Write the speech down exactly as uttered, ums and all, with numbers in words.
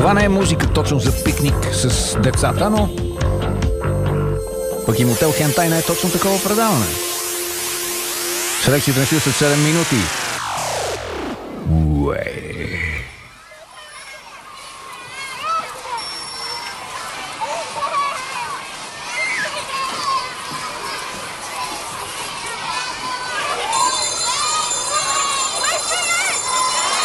Това не е музика точно за пикник с децата, но пък и Мотел Хентай не е точно такова предаване. Селекцията на след седем минути. Уей.